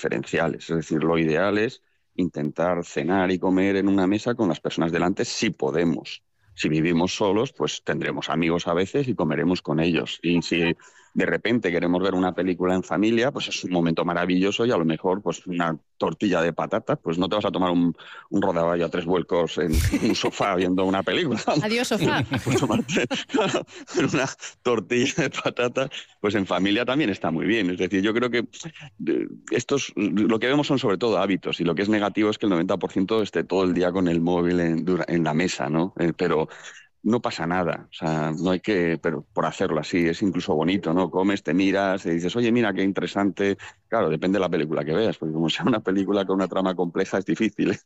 diferenciales. Es decir, lo ideal es intentar cenar y comer en una mesa con las personas delante si podemos. Si vivimos solos, pues tendremos amigos a veces y comeremos con ellos. Y si de repente queremos ver una película en familia, pues es un momento maravilloso y a lo mejor pues una tortilla de patatas, pues no te vas a tomar un rodaballo a 3 vuelcos en un sofá viendo una película. Adiós, sofá. Una tortilla de patatas, pues en familia también está muy bien. Es decir, yo creo que lo que vemos son sobre todo hábitos, y lo que es negativo es que el 90% esté todo el día con el móvil en la mesa, ¿no? Pero no pasa nada, o sea, no hay que, pero por hacerlo así es incluso bonito, ¿no? Comes, te miras y dices, oye, mira, qué interesante. Claro, depende de la película que veas, porque como sea una película con una trama compleja es difícil, ¿eh?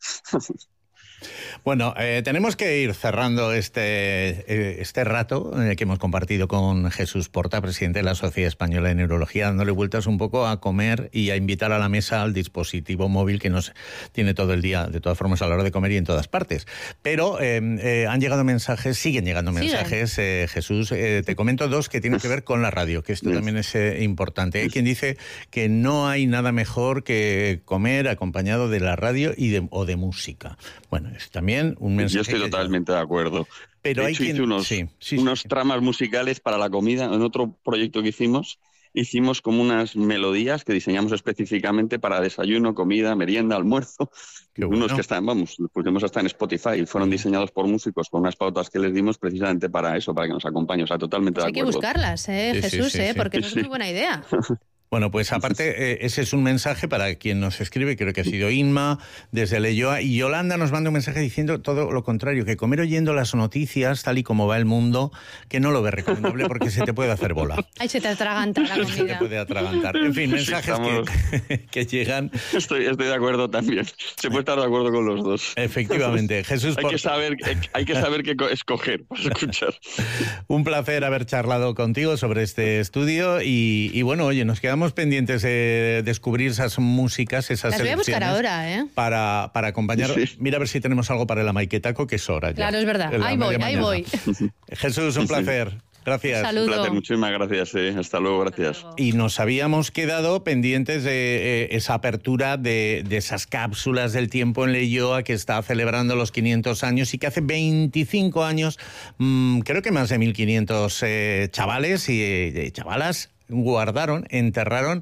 Bueno, tenemos que ir cerrando este rato que hemos compartido con Jesús Porta, presidente de la Sociedad Española de Neurología, dándole vueltas un poco a comer y a invitar a la mesa al dispositivo móvil que nos tiene todo el día, de todas formas, a la hora de comer y en todas partes. Pero han llegado mensajes, siguen llegando mensajes, Jesús. Te comento 2 que tienen que ver con la radio, que esto también es importante. Hay quien dice que no hay nada mejor que comer acompañado de la radio o de música. Bueno, es también un mensaje. Yo estoy totalmente de acuerdo. Pero de hecho, hice unos tramas musicales para la comida. En otro proyecto que hicimos como unas melodías que diseñamos específicamente para desayuno, comida, merienda, almuerzo. Unos que están, los pusimos hasta en Spotify, fueron diseñados por músicos con unas pautas que les dimos precisamente para eso, para que nos acompañen. O sea, totalmente de acuerdo. Hay que buscarlas, Jesús, porque eso es muy buena idea. Bueno, pues aparte, ese es un mensaje para quien nos escribe, creo que ha sido Inma, desde Leioa, y Yolanda nos manda un mensaje diciendo todo lo contrario, que comer oyendo las noticias, tal y como va el mundo, que no lo ve recomendable porque se te puede hacer bola. Ay, se te atraganta la comida. Se te puede atragantar. En fin, mensajes que llegan. Estoy de acuerdo también. Se puede estar de acuerdo con los dos. Efectivamente. Jesús hay que saber qué escoger para escuchar. Un placer haber charlado contigo sobre este estudio y bueno, oye, nos quedamos pendientes de descubrir esas músicas, esas selecciones. Las voy a buscar ahora, para acompañar. Sí. Mira a ver si tenemos algo para el Amaiketaco, que es hora ya. Claro, es verdad. Ahí voy. Jesús, un placer. Gracias. Saludo. Un placer, muchísimas gracias. Hasta luego, gracias. Y nos habíamos quedado pendientes de esa apertura de esas cápsulas del tiempo en Leioa, que está celebrando los 500 años y que hace 25 años, creo que más de 1.500 chavales y chavalas enterraron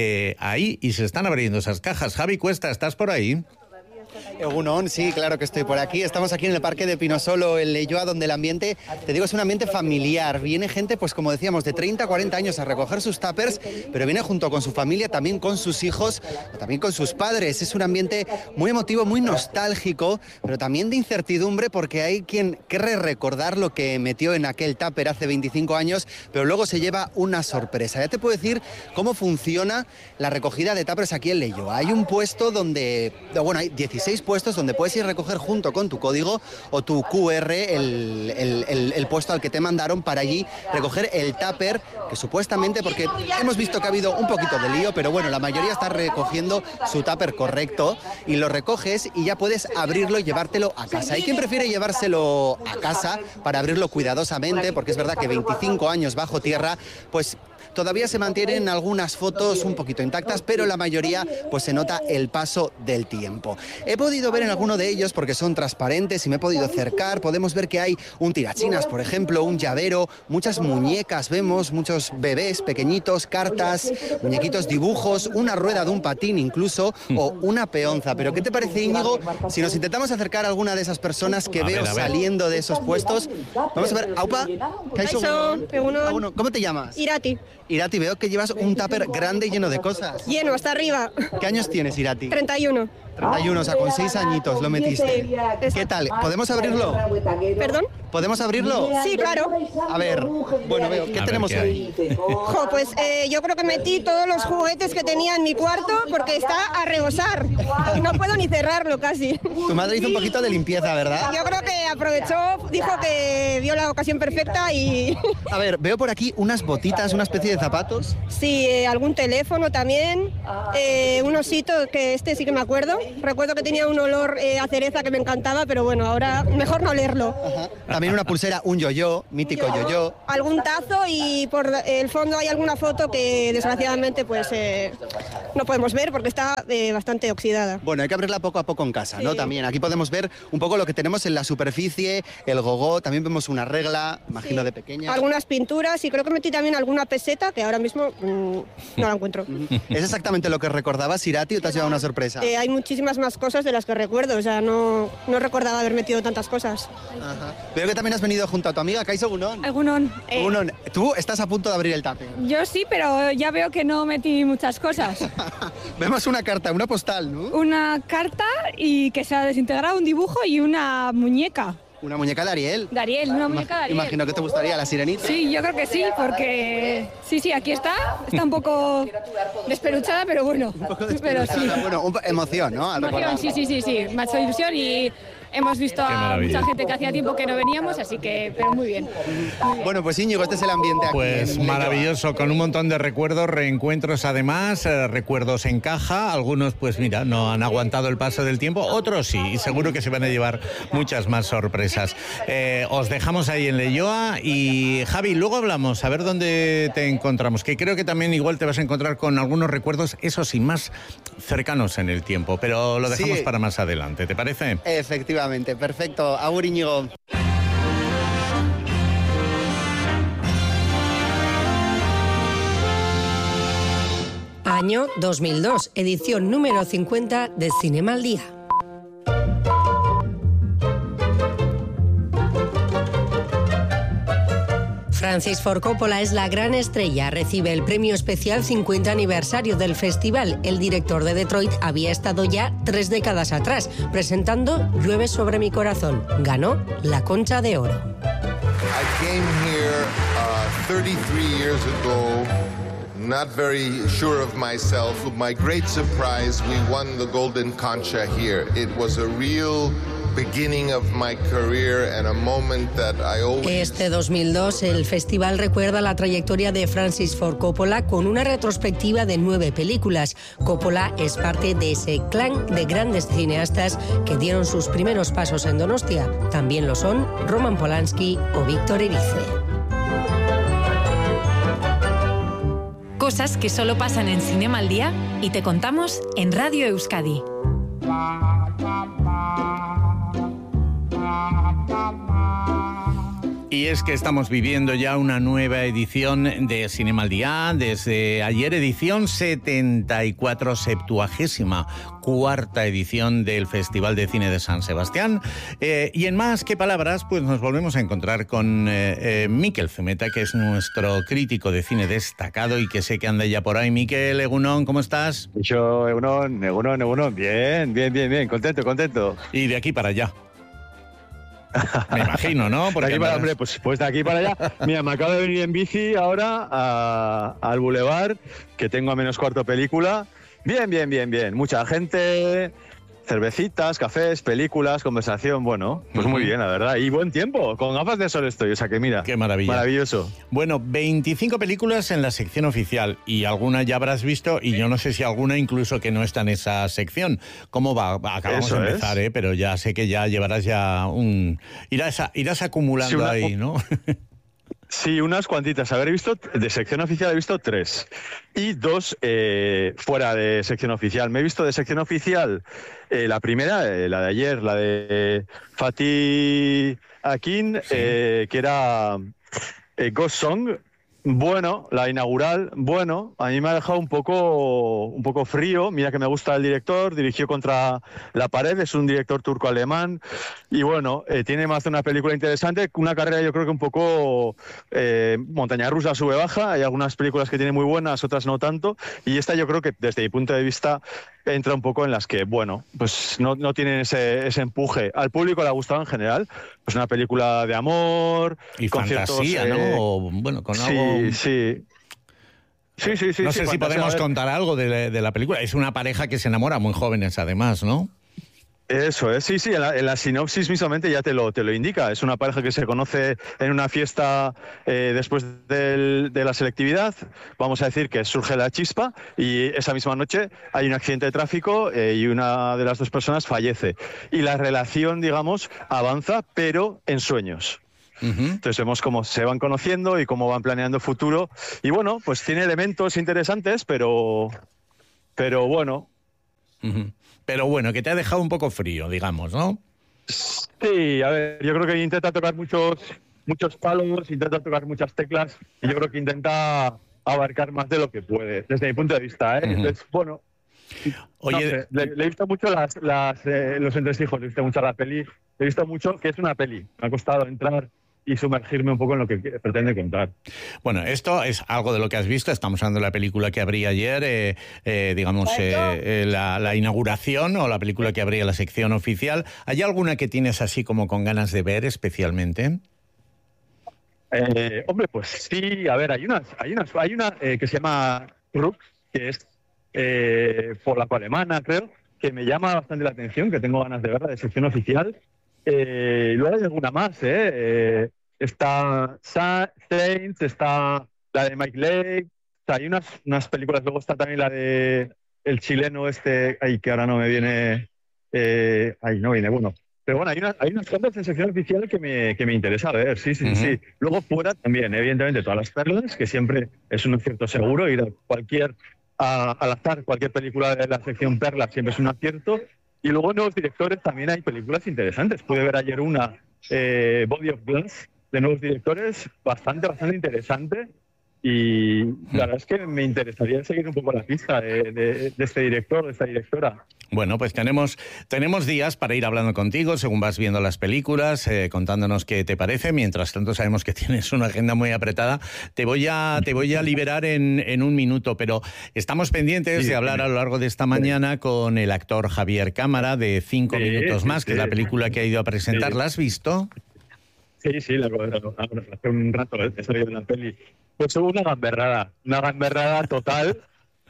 ahí y se están abriendo esas cajas. Javi Cuesta, ¿estás por ahí? Egunon, sí, claro que estoy por aquí. Estamos aquí en el Parque de Pinosolo, en Leioa, donde el ambiente, te digo, es un ambiente familiar. Viene gente, pues como decíamos, de 30 a 40 años a recoger sus tuppers, pero viene junto con su familia, también con sus hijos, también con sus padres. Es un ambiente muy emotivo, muy nostálgico, pero también de incertidumbre, porque hay quien quiere recordar lo que metió en aquel tupper hace 25 años, pero luego se lleva una sorpresa. Ya te puedo decir cómo funciona la recogida de tuppers aquí en Leioa. Hay un puesto donde, bueno, hay 16 puestos donde puedes ir a recoger junto con tu código o tu QR el puesto al que te mandaron para allí recoger el tupper, que supuestamente, porque hemos visto que ha habido un poquito de lío, pero bueno, la mayoría está recogiendo su tupper correcto y lo recoges y ya puedes abrirlo y llevártelo a casa. Hay quien prefiere llevárselo a casa para abrirlo cuidadosamente, porque es verdad que 25 años bajo tierra, pues todavía se mantienen algunas fotos un poquito intactas, pero la mayoría pues se nota el paso del tiempo. He podido ver en alguno de ellos, porque son transparentes y me he podido acercar, podemos ver que hay un tirachinas, por ejemplo, un llavero, muchas muñecas, vemos muchos bebés pequeñitos, cartas, muñequitos, dibujos, una rueda de un patín incluso, o una peonza. Pero ¿qué te parece, Íñigo, si nos intentamos acercar a alguna de esas personas que veo saliendo de esos puestos? Vamos a ver, Aupa, ¿cómo te llamas? Irati, veo que llevas un tupper grande lleno de cosas. Lleno, hasta arriba. ¿Qué años tienes, Irati? 31. 31, o sea, con 6 añitos lo metiste. ¿Qué tal? ¿Podemos abrirlo? ¿Perdón? ¿Podemos abrirlo? Sí, claro. A ver, bueno, veo, ¿qué tenemos ahí? Pues yo creo que metí todos los juguetes que tenía en mi cuarto porque está a rebosar. No puedo ni cerrarlo casi. Tu madre hizo un poquito de limpieza, ¿verdad? Yo creo que aprovechó, dijo que vio la ocasión perfecta y... A ver, veo por aquí unas botitas, una especie de zapatos. Sí, algún teléfono también, un osito que sí que me acuerdo. Recuerdo que tenía un olor a cereza que me encantaba, pero bueno, ahora mejor no leerlo. Ajá. También una pulsera, un yo-yo, mítico yo-yo. Algún tazo y por el fondo hay alguna foto que desgraciadamente pues no podemos ver porque está bastante oxidada. Bueno, hay que abrirla poco a poco en casa, ¿no? Sí. También, aquí podemos ver un poco lo que tenemos en la superficie, el gogó, también vemos una regla, imagino, Sí. de pequeña. Algunas pinturas y creo que metí también alguna peseta que ahora mismo no la encuentro. ¿Es exactamente lo que recordabas, Irati, o te has llevado una sorpresa? Hay muchísimas más cosas de las que recuerdo, o sea, no recordaba haber metido tantas cosas. Ajá. Veo que también has venido junto a tu amiga, Kaiso Gunón. Egunon. Gunón, tú estás a punto de abrir el tupper. Yo sí, pero ya veo que no metí muchas cosas. Vemos una carta, una postal, ¿no? Una carta y que se ha desintegrado, un dibujo y una muñeca. Una muñeca de Ariel. De Ariel, una muñeca de Ariel. Imagino que te gustaría, la sirenita. Sí, yo creo que sí, porque sí, aquí está. Está un poco despeluchada, pero bueno. Pero sí. Bueno, emoción, ¿no? Al Emoción, recordar. sí. Me ha hecho ilusión y hemos visto Qué a maravilla. mucha gente que hacía tiempo que no veníamos, así que, pero muy bien. Bueno, pues Íñigo, este es el ambiente aquí. Pues en maravilloso, con un montón de recuerdos, reencuentros además, recuerdos en caja. Algunos, pues mira, no han aguantado el paso del tiempo, otros sí, y seguro que se van a llevar muchas más sorpresas. Os dejamos ahí en Leioa y Javi, luego hablamos, a ver dónde te encontramos, que creo que también igual te vas a encontrar con algunos recuerdos, eso sí, más cercanos en el tiempo, pero lo dejamos Sí. para más adelante, ¿te parece? Efectivamente, perfecto. Agur, Íñigo. Año 2002, edición número 50 de Cinema al Día. Francis Ford Coppola es la gran estrella. Recibe el premio especial 50 aniversario del festival. El director de Detroit había estado ya 3 décadas atrás, presentando Llueve sobre mi corazón. Ganó la Concha de Oro. I came here 33 years ago, not very sure of myself. To my great surprise, we won the Golden Concha here. It was a real beginning of my career and a moment that I always... Este 2002, el festival recuerda la trayectoria de Francis Ford Coppola con una retrospectiva de 9 películas. Coppola es parte de ese clan de grandes cineastas que dieron sus primeros pasos en Donostia. También lo son Roman Polanski o Víctor Erice. Cosas que solo pasan en Cinema al Día y te contamos en Radio Euskadi. Y es que estamos viviendo ya una nueva edición de Cinema al Día, desde ayer edición 74, 74ª edición del Festival de Cine de San Sebastián. Y en Más que Palabras, pues nos volvemos a encontrar con Mikel Zumeta, que es nuestro crítico de cine destacado y que sé que anda ya por ahí. Mikel, Egunon, ¿cómo estás? Yo, Egunon. Bien, contento. Y de aquí para allá. Me imagino, ¿no? Porque de aquí para, hombre, pues de aquí para allá. Mira, me acabo de venir en bici ahora al Boulevard, que tengo a -4 película. Bien. Mucha gente, cervecitas, cafés, películas, conversación. Bueno, pues muy bien, la verdad. Y buen tiempo, con gafas de sol estoy. O sea que mira, qué maravilla. Maravilloso. Bueno, 25 películas en la sección oficial y alguna ya habrás visto y yo no sé si alguna incluso que no está en esa sección. ¿Cómo va? Acabamos Eso de empezar, pero ya sé que ya llevarás ya irás acumulando sí, ahí, ¿no? Sí, unas cuantitas. De sección oficial he visto 3 y 2 fuera de sección oficial. Me he visto de sección oficial la primera, la de ayer, la de Fatih Akin, sí. Que era Ghost Song. Bueno, la inaugural, a mí me ha dejado un poco frío. Mira que me gusta el director, dirigió Contra la pared, es un director turco-alemán y bueno, tiene más de una película interesante, una carrera yo creo que un poco montaña rusa, sube-baja. Hay algunas películas que tiene muy buenas, otras no tanto, y esta yo creo que desde mi punto de vista entra un poco en las que, bueno, pues no tienen ese empuje. Al público le ha gustado en general, pues una película de amor y con fantasía, ciertos, ¿no? O, bueno, con algo... Sí. No sé si podemos contar algo de la película. Es una pareja que se enamora muy jóvenes, además, ¿no? Eso es, sí, en la sinopsis mismamente ya te lo indica. Es una pareja que se conoce en una fiesta después de la selectividad. Vamos a decir que surge la chispa y esa misma noche hay un accidente de tráfico y una de las 2 personas fallece. Y la relación, digamos, avanza, pero en sueños. Entonces vemos cómo se van conociendo y cómo van planeando futuro. Y bueno, pues tiene elementos interesantes, pero pero bueno. Pero bueno, que te ha dejado un poco frío, digamos, ¿no? Sí, a ver, yo creo que intenta tocar muchos palos, intenta tocar muchas teclas, y yo creo que intenta abarcar más de lo que puede, desde mi punto de vista, ¿eh? Entonces, bueno, oye, no sé, le he visto mucho los entresijos, le he visto mucho la peli, le he visto mucho que es una peli, me ha costado entrar y sumergirme un poco en lo que pretende contar. Bueno, esto es algo de lo que has visto. Estamos hablando de la película que abría ayer, la inauguración, o la película que abría la sección oficial. ¿Hay alguna que tienes así como con ganas de ver especialmente? Hombre, pues sí, a ver, hay una que se llama Rux, que es polaco-alemana, creo, que me llama bastante la atención, que tengo ganas de verla, de sección oficial. Luego hay alguna más, está Saints, está la de Mike Lake, o sea, hay unas películas, luego está también la de el chileno que ahora no me viene, bueno. Pero bueno, hay unas cuantas en sección oficial que me interesa ver, sí. Luego fuera también, evidentemente, todas las perlas, que siempre es un acierto seguro, ir al azar, cualquier película de la sección perlas siempre es un acierto. Y luego nuevos directores, también hay películas interesantes. Pude ver ayer una, Body of Glass, de nuevos directores, bastante interesante. Y la verdad es que me interesaría seguir un poco la pista de este director, de esta directora. Bueno, pues tenemos días para ir hablando contigo según vas viendo las películas, contándonos qué te parece. Mientras tanto, sabemos que tienes una agenda muy apretada. Te voy a liberar en un minuto, pero estamos pendientes de hablar a lo largo de esta mañana con el actor Javier Cámara de 5 minutos más, que es la película que ha ido a presentar. ¿La has visto? Sí, hace un rato he salido de la peli. Pues hubo una gamberrada total.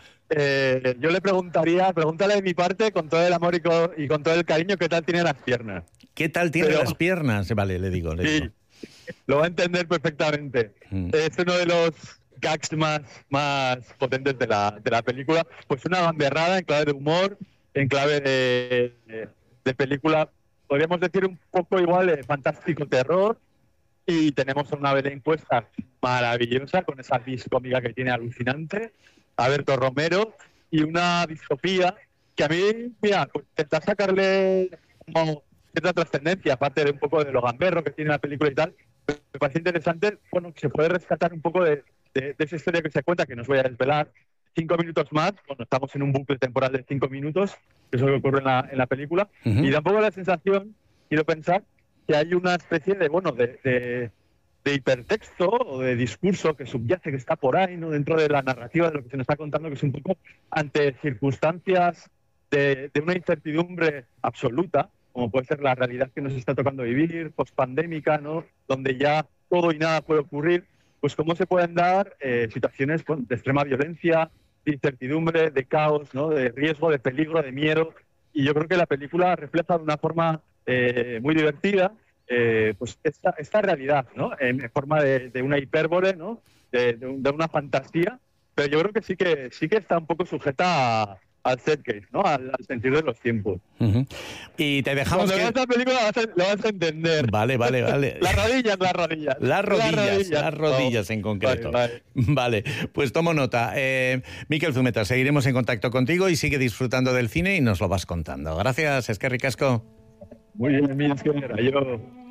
Yo le pregúntale de mi parte, con todo el amor y con todo el cariño, ¿qué tal tiene las piernas? ¿Qué tal tiene las piernas? Vale, le digo. Sí, lo va a entender perfectamente. Es uno de los gags más potentes de la película. Pues una gamberrada en clave de humor, en clave de película, podríamos decir un poco igual fantástico terror. Y tenemos a una Belén Cuesta maravillosa, con esa vis cómica que tiene alucinante, a Berto Romero, y una distopía que a mí, mira, pues intentar sacarle como cierta trascendencia, aparte de un poco de lo gamberro que tiene la película y tal, me parece interesante, bueno, que se puede rescatar un poco de esa historia que se cuenta, que no os voy a desvelar. 5 minutos más, bueno, estamos en un bucle temporal de 5 minutos, que es lo que ocurre en la película, y tampoco la sensación, quiero pensar, que hay una especie de hipertexto o de discurso que subyace, que está por ahí, ¿no?, dentro de la narrativa de lo que se nos está contando, que es un poco ante circunstancias de una incertidumbre absoluta, como puede ser la realidad que nos está tocando vivir, pospandémica, ¿no?, donde ya todo y nada puede ocurrir, pues cómo se pueden dar situaciones de extrema violencia, de incertidumbre, de caos, ¿no?, de riesgo, de peligro, de miedo. Y yo creo que la película refleja de una forma muy divertida, pues esta realidad, ¿no?, en forma de una hipérbole, ¿no?, de una fantasía, pero yo creo que sí que está un poco sujeta al setcase, ¿no?, al sentido de los tiempos. Y te dejamos. Cuando veas la película lo vas a entender. Vale. Las rodillas en concreto. Vale, pues tomo nota. Mikel Zumeta, seguiremos en contacto contigo y sigue disfrutando del cine y nos lo vas contando. Gracias, eskerrik asko. Muy bien, mira, es que era yo.